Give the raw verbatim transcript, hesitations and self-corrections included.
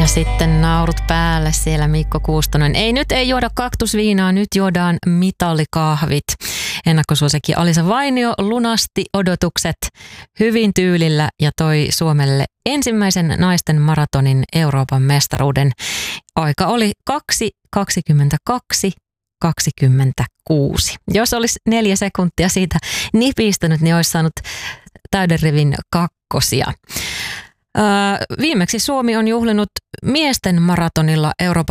Ja sitten naurut päälle siellä Mikko Kuustonen. Ei nyt ei juoda kaktusviinaa, nyt juodaan mitallikahvit. Ennakkosuosikki Alisa Vainio lunasti odotukset hyvin tyylillä ja toi Suomelle ensimmäisen naisten maratonin Euroopan mestaruuden. Aika oli kaksi kaksikymmentäkaksi kaksikymmentäkuusi. Jos olisi neljä sekuntia siitä nipistänyt, niin olisi saanut täyden rivin kakkosia. Öö, viimeksi Suomi on juhlinut miesten maratonilla Euroopan